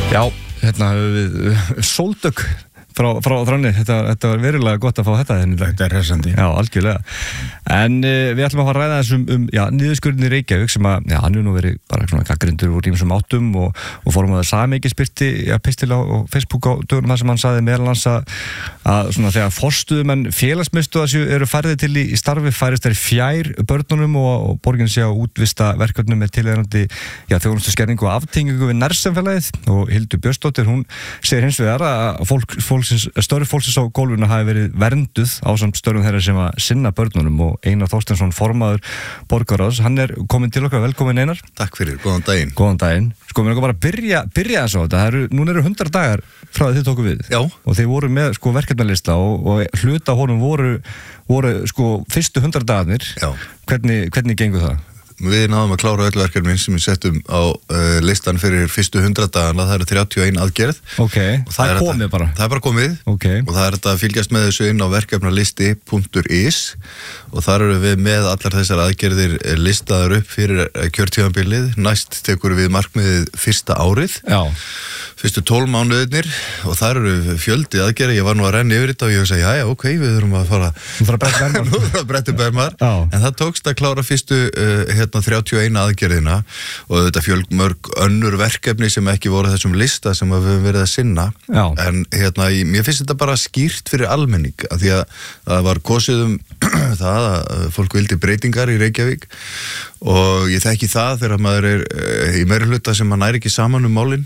Já, hérna höfum við Sóldök frá Þranni. Þetta var verulega gott að fá þetta í dag. Þetta hressandi. Já, algjörlega. En við ætlum að fara að ræða þessum niðurskurðinn í Reykjavík sem að, hann hefur nú verið bara svona gagnrýndur úr ýmsum áttum og formaður Samhengis birti pistil á Facebook á dögunum þar sem hann sagði meðal annars að svona þegar forstöðumenn félagsmiðstöðva eru færðir til í starfi færist þeir fjær börnunum og borgin sé á útvista verkefnum með tilheyrandi þjónustuskerðingu og aftengingu við nærsamfélagið og Hildur Björnsdóttir, hún segir hins vegar að störf fólksins á gólfinu hafi verið vernduð ásamt störfum þeirra sem að sinna börnunum og Einar Þorsteinsson, formaður borgarráðs, hann er komin til okkar. Velkomin Einar. Takk fyrir, góðan daginn. Góðan daginn. Sko, mér er bara að byrja þess á þetta. Núna eru 100 dagar frá þið tóku við. Já. Og þeir voru með verkefnalista og hluta honum voru fyrstu 100 dagarnir. Já. Hvernig gengur það? Við náðum að klára öll verkefnin sem við settum á listan fyrir fyrstu 100 dagana, það eru 31 aðgerð. Ok, það er komið bara. Það er bara komið. Ok. Og það er þetta að fylgjast með þessu inn á verkefnalisti.is og þar eru við með allar þessar aðgerðir listaðar upp fyrir kjörtímabilið. Næst tekur við markmiðið fyrsta árið. Já. Fyrstu 12 mánuðirnir og þar eru fjöldi aðgerða. Ég var nú að renna yfir þetta og ég sagði, já, ok, við þurfum að fara að bretta bermar. En það tókst að klára fyrstu 31 aðgerðina og þetta fjölmörg önnur verkefni sem ekki voru þessum lista sem við höfum verið að sinna. Já. En mér finnst þetta bara skýrt fyrir almenning af því að það var kosið það að fólk vildi breytingar í Reykjavík og ég þekki það þegar maður er í meirihluta sem maður næri ekki saman málin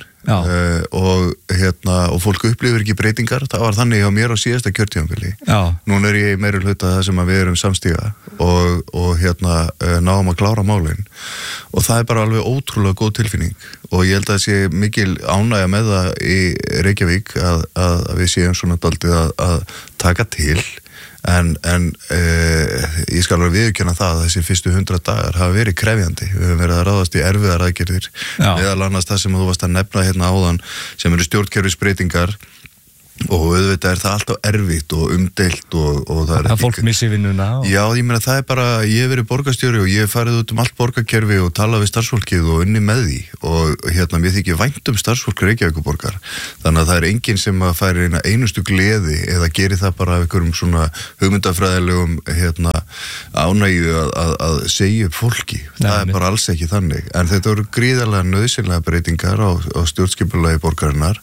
og fólk upplifir ekki breytingar. Það var þannig hjá mér á síðasta kjörtímabili. Núna er ég í meirihluta það sem við erum samstíga og náum að klára málin og það er bara alveg ótrúlega góð tilfinning og ég held að það sé mikil ánægja með það í Reykjavík að við séum svona daldið að taka til. En ég skal alveg viðurkenna það að þessi fyrstu 100 dagar hafa verið krefjandi. Við höfum verið að ráðast í erfiðar aðgerðir. Meðal annars það sem þú varst að nefna hérna áðan sem eru stjórnkerfisbreytingar og auðvitað er það alltaf erfitt og umdeilt og það er... Það fólk missi vinnuna. Já, ég meina það er bara, ég hef verið borgarstjóri og ég hef farið út allt borgarkerfi og talað við starfsfólkið og unni með því og mér þykir vænt starfsfólk Reykjavíkurborgar. Þannig að það er enginn sem að færi eina einustu gleði eða geri það bara af einhverjum svona hugmyndafræðilegum ánægju að segja upp fólki. Það er bara alls ekki þannig. En þetta voru gríðarlega nauðsynlega breytingar á stjórnskipulagi borgarinnar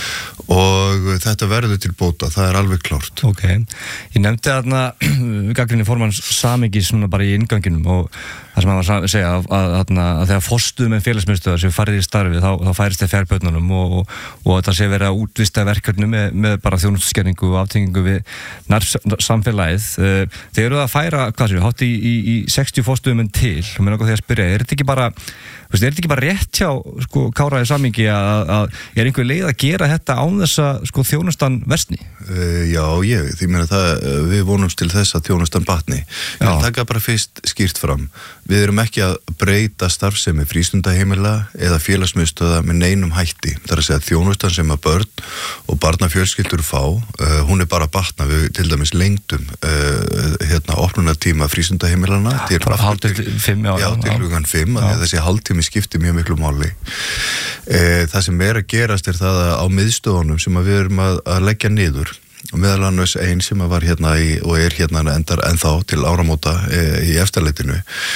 og þetta verður til bóta, það er alveg klárt. Ok, ég nefndi þarna gagnrýni formanns Samhengis svona bara í innganginum og það sem hann var að segja að þegar forstöðumenn félagsmiðstöðvar sem farið í starfi þá færist þeir fjárbörnunum og þetta sé verið að útvista verkefnum með bara þjónustuskerðingu og aftengingu við nærsamfélagið. Þeir eru að færa, hátt í 60 forstöðumenn til og mér langar því að spyrja, er þetta ekki bara rétt hjá Kára í Samhengi að er einhver leið að gera þetta án þess að þjónustan versni? Já, því meina það, við vonumst til þess að þjónustan batni. En taka bara fyrst skýrt fram. Við erum ekki að breyta starfsemi frístundaheimila eða félagsmiðstöðva með neinum hætti. Það er að segja þjónustan sem að börn og barnafjölskyldur fá, hún er bara að batna. Við til dæmis lengdum opnunartíma frístundaheimilana til 5, að þessi hálftími skiptir mjög miklu máli. Það sem er að gerast er það að á miðstöðunum sem við erum að leggja niður og meðal annars einn sem var hérna og er hérna ennþá til áramóta í eftirleitinu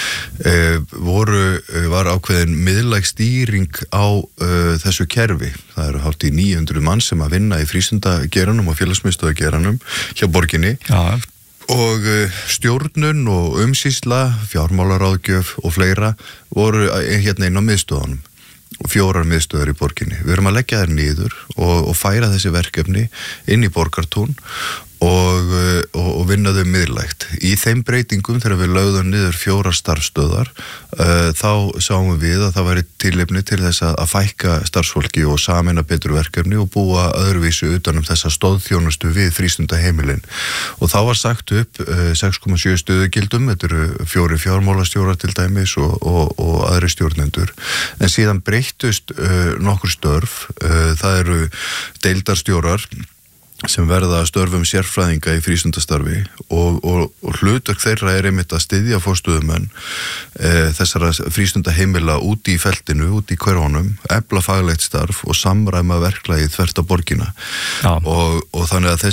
var ákveðin miðlæg stýring á þessu kerfi. Það eru hátt í 900 mann sem að vinna í frístundageranum og félagsmiðstöðageranum hjá borginni. Og stjórnun og umsýsla, fjármálaráðgjöf og fleira voru hérna inn á miðstöðunum og 4 miðstöðar í borginni. Við erum að leggja þær niður og færa þessi verkefni inn í Borgartún og vinna þau miðlægt. Í þeim breytingum þegar við lögðum niður 4 starfsstöðvar þá sáum við að það væri tilefni til þess að fækka starfsfólki og sameina betur verkefni og búa öðruvísu utanum þessa stóðþjónustu við frístundaheimilin. Og þá var sagt upp 6,7 stöðugildum, þetta eru 4 fjármálastjórar til dæmis og aðri stjórnendur. En síðan breyttust nokkur störf, það eru deildarstjórar sem verða að störfum sérfræðinga í frístundastarfi og hlutverk þeirra einmitt að styðja forstöðumenn þessara frístundaheimila út í feltinu, út í hverfunum, efla faglegt starf og samræma verklagið þvert á borgina. Og þannig að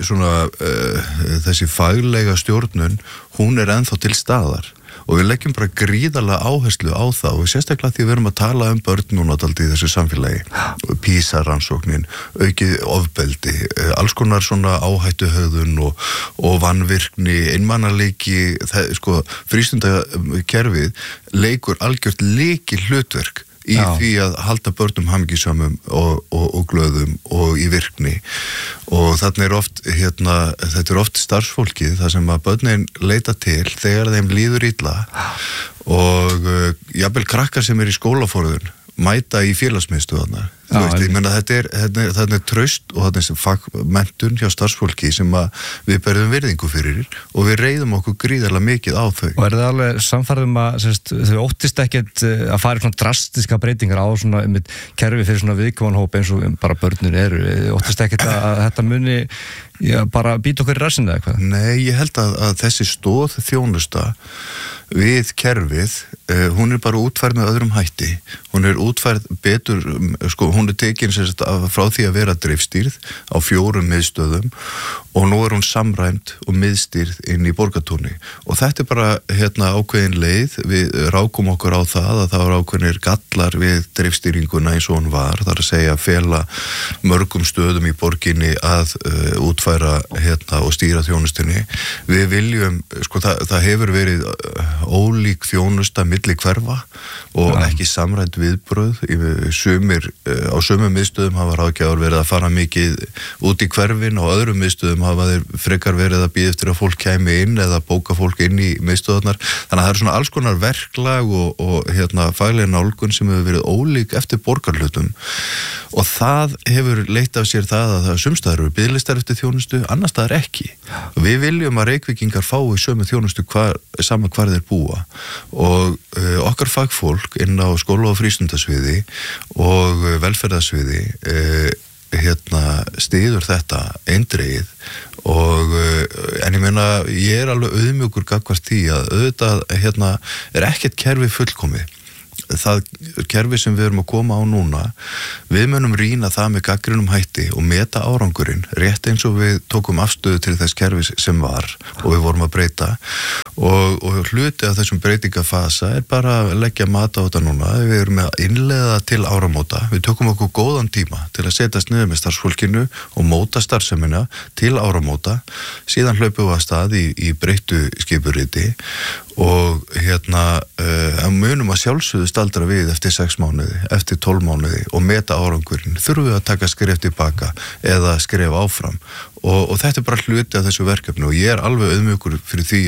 þessi faglega stjórnun, hún ennþá til staðar. Og við leggjum bara gríðarlega áherslu á það og sérstaklega því við erum að tala börn núna dálítið í þessu samfélagi. PISA-rannsóknin, aukið ofbeldi, alls konar svona áhættuhegðun og vanvirkni, einmanaleiki, frístundakerfið leikur algjört lykilhlutverk í því að halda börnum hamingjusamum og glöðum og í virkni og þarna þetta oft starfsfólkið þar sem að börnin leita til þegar þeim líður illa og jafnvel krakkar sem í skólaforðun mæta í félagsmiðstöðarnar. Ég meina þetta traust og þetta fagmenntun hjá starfsfólki sem við berðum virðingu fyrir og við reiðum okkur gríðarlega mikið á þau. Og þið alveg samfærðum að þau óttist ekkert að fara svona drastiska breytingar á svona kerfi fyrir svona viðkvæmanhóp eins og bara börnir eru? Óttist ekkert að þetta muni bara býta okkur í rassinu eða eitthvað? Nei, ég held að þessi stoð þjónusta við kerfið, hún bara útfærð með öðrum hætti. Hún útfærð betur, hún tekin frá því að vera dreifstýrð á 4 miðstöðum og nú hún samræmd og miðstýrð inn í Borgartúni. Og þetta bara ákveðin leið, við rákum okkur á það að það var ákveðinir gallar við dreifstýringuna eins og hún var, þar að segja að fela mörgum stöðum í borginni að útfæra og stýra þjónustinni. Við viljum, það hefur verið ólík þjónusta milli hverfa og ekki samræmt viðbrögð. Á sumum miðstöðum hafa ráðgjafar verið að fara mikið út í hverfin og öðrum miðstöðum hafa þeir frekar verið að bíða eftir að fólk kæmi inn eða bóka fólk inn í miðstöðarnar. Þannig að það svona alls konar verklag og faglega nálgun sem hefur verið ólík eftir borgarhlutum og það hefur leitt af sér það að það sumstaðar eru biðlistar eftir þjónustu, annars staðar ekki. Við viljum að Reykvíkingar fái sömu þjónustu sama hvar þeir búa og okkar fagfólk inn á skóla- og frístundasviði og velferðarsviði styður þetta eindregið en ég meina ég alveg auðmjúkur gagnvart því að auðvitað ekkert kerfi fullkomið. Það kerfi sem við erum að koma á núna, við munum rýna það með gagnrýnum hætti og meta árangurinn rétt eins og við tókum afstöðu til þess kerfis sem var og við vorum að breyta og hluti af þessum breytingafasa bara að leggja mat á þetta núna. Við erum að innleiða til áramóta, við tökum okkur góðan tíma til að setjast niður með starfsfólkinu og móta starfsemina til áramóta, síðan hlaupum við að stað í breyttu skipuriti og munum að sjálfsögðu staldra við eftir 6 mánuði, eftir 12 mánuði og meta árangurinn. Þurfum við að taka skref tilbaka eða skref áfram og þetta bara hluti af þessu verkefni og ég alveg auðmjúkur fyrir því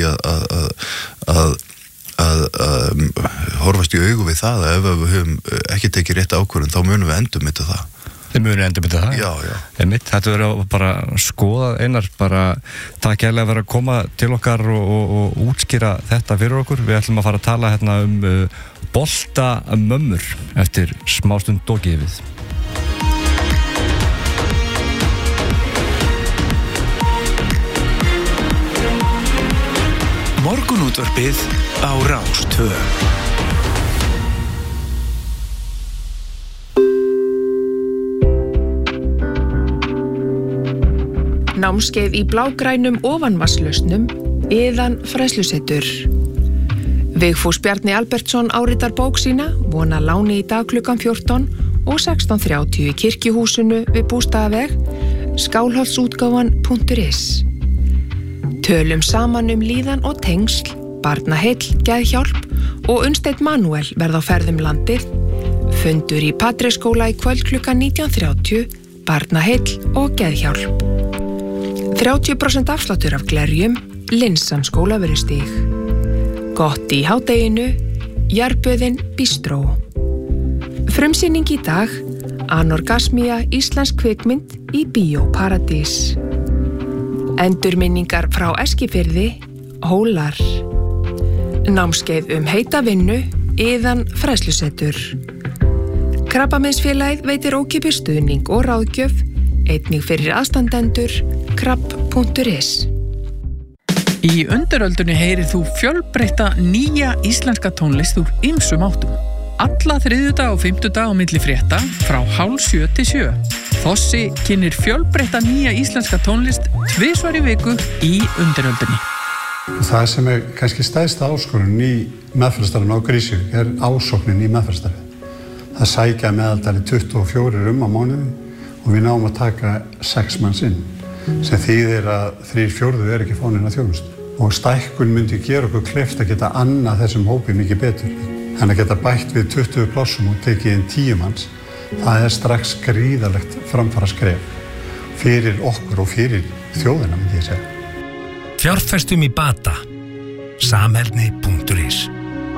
að horfast í augu við það að ef við höfum ekki tekið rétt ákvörðun þá munum við endurmynda það. Þið muni endurmynda það? Já. Þetta verður bara skoðað Einar, bara takk kærlega að vera að koma til okkar og útskýra þetta fyrir okkur. Við ætlum að fara að tala boltamömmur eftir smástund og gefið. Morgunútvarpið á Rás 2. Námskeið í blágrænum ofanvatnslausnum, Iðan fræðslusetur. Vigfús Bjarni Albertsson áritar bók sína, vona láni í dag klukkan 14 og 16:30 í kirkjuhúsinu við Bústaðaveg, skálholtsútgáfan.is. Tölum saman líðan og tengsl, barnaheill, geðhjálp og Unnsteinn Manuel verða á ferðum landið. Fundur í Patreksskóla í kvöld klukkan 19:30, barnaheill og geðhjálp. 30% afsláttur af glerjum, Linsan Skólavörðustíg. Gott í hádeginu, Jarböðin Bistró. Frumsýning í dag, Anorgasmía íslensk kvikmynd í Bíó Paradís. Endurminningar frá Eskifirði, Hólar. Námskeið heita vinnu, Iðan fræðslusetur. Krabbameinsfélagið veitir ókeypis stuðning og ráðgjöf einnig fyrir aðstandendur, krabb.is. Í undiröldunni heyrir þú fjölbreytta nýja íslenska tónlist úr ýmsum áttum. Alla þriðjudag og fimmtudag á milli frétta frá 6:30 til 7. Þossi kynnir fjölbreytta nýja íslenska tónlist 2 í viku í undiröldunni. Það sem kannski stærsta áskorun í meðferðarstarfinu á Krýsuvík ásóknin í meðferðarstarfið. Það sækja meðaldali 24 á mánuði og við náum að taka 6 manns inn, sem þýðir að 3/4 ekki fánin að þjónustu. Og stækkun myndi gera okkur kleift að geta annað þessum hópi mikið betur. En að geta bætt við 20 plássum og tekið inn 10 manns, það strax gríðarlegt framfara skref fyrir okkur og fyrir þjóðina, myndi ég segja. Fjárfestum í bata. Samheldni.is.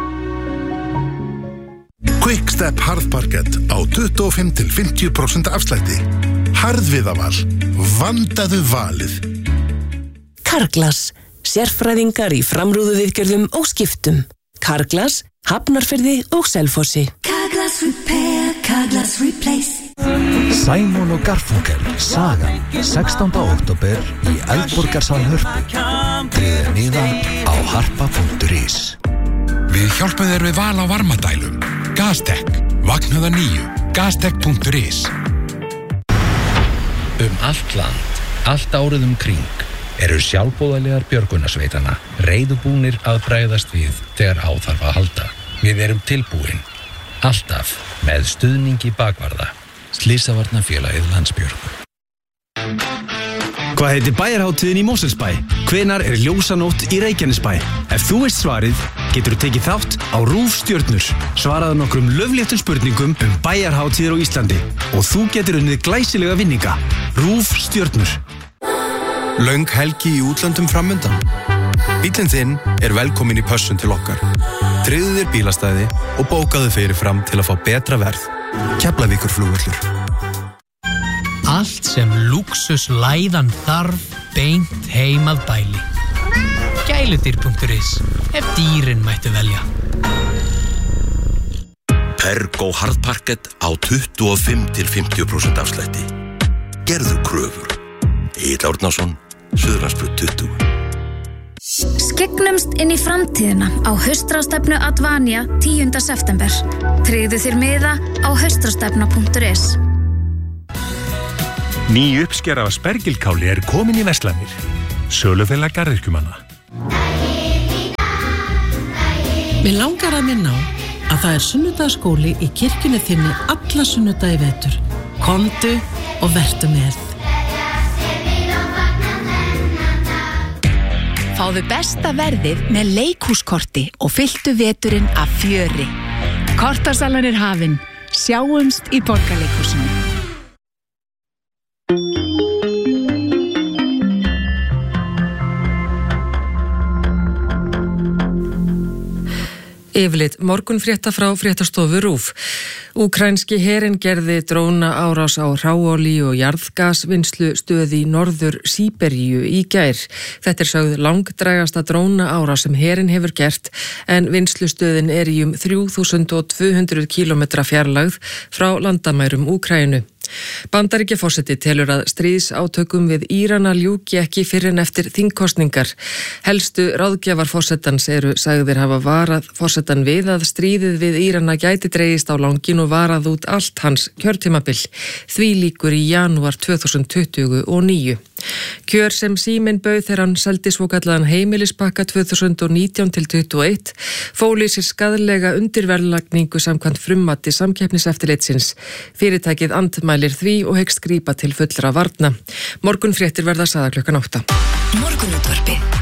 Quickstep harðparkett á 25-50% afslætti. Harðviðaval. Vandaðu valið. Carglass. Sérfræðingar í framrúðuviðgerðum og skiptum. Carglass, Hafnarfirði og Selfossi. Carglass Repair, Carglass Replace. Simon og Garfunkel, Sagan, 16. október í Eldborgarsal Hörpu. Tryggðu miða á harpa.is. Við hjálpum þér við val á varmadælum. Gastek, vaknaða 9, gastek.is. Allt land, allt árið kring eru sjálfboðaliðar björgunarsveitana reiðubúnir að bregðast við þegar á þarf að halda. Við erum tilbúin, alltaf með stuðningi bakvarða. Slysavarnafélagið Landsbjörg. Hvað heitir bæjarhátíðin í Mosfellsbæ? Hvenær ljósanótt í Reykjanesbæ? Ef þú veist svarið, getur þú tekið þátt á RÚV Stjörnur. Svaraðu nokkrum löfléttum spurningum bæjarhátíðir á Íslandi og þú getur unnið glæsilega vinninga. RÚV Stjörnur. Löng helgi í útlöndum framundan. Bíllinn þinn velkomin í pössun til okkar. Tryggðu þér bílastæði og bókaðu fyrir fram til að fá betra verð. Keflavíkurflugvöllur. Allt sem lúxuslæðan þarf beint heim að bæli. Gæludyr.is. Ef dýrin mættu velja. Pergo harðparkett á 25-50% afslætti. Gerðu kröfur. Egill Árnason, Suðurlandsbraut 20. Skyggnumst inn í framtíðina á haustráðstefnu Advania 10. september. Tryggðu þér miða á haustráðstefna.is. Ný uppskera af spergilkáli komin í verslanir. Sölufélag garðyrkjumanna. Mig langar að minna á að það sunnudagsskóli í kirkjunni þinni alla sunnudaga í vetur. Komdu og vertu með. Fáðu besta verðið með leikhúskorti og fylltu veturinn af fjöri. Kortasalan hafin. Sjáumst í Borgarleikhúsinu. Yfirlit morgunfrétta frá fréttastofu RÚV. Úkrænski herinn gerði dróna árás á hráolíu og jarðgasvinnslu stöð í norður Síberíu í gær. Þetta sögð langdrægasta dróna árás sem herinn hefur gert en vinnslustöðin í 3200 kilometra fjarlægð frá landamærum Úkraínu. Bandaríkjaforseti telur að stríðsátökum við Írana ljúki ekki fyrr en eftir þingkosningar. Helstu ráðgjafar forsetans sagðir hafa varað forsetan við að stríðið við Írana gæti dregist á langinn og varað út allt hans kjörtímabil. Því lýkur í janúar 2029. Kjör sem Síminn bauð þegar hann seldi svokallaðan heimilispakka 2019-21 fól í sér skaðlega undirverðlagningu samkvæmt frummati samkeppniseftirlitsins. Fyrirtækið andmælir því og hyggst grípa til fullra varna. Morgunfréttir verða sagðar klukkan 8. Morgunútvarpið.